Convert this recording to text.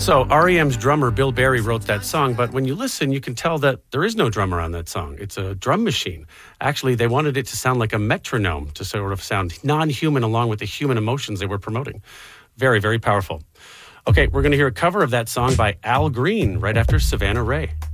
So REM's drummer Bill Berry wrote that song, but when you listen, you can tell that there is no drummer on that song. It's a drum machine. Actually, they wanted it to sound like a metronome to sort of sound non-human along with the human emotions they were promoting. Very, very powerful. Okay, we're going to hear a cover of that song by Al Green right after Savannah Ray.